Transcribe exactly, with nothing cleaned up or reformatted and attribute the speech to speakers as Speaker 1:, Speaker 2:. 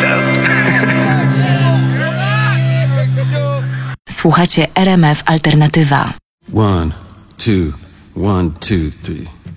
Speaker 1: Słuchacie R M F Alternatywa.
Speaker 2: One, two, one, two, three.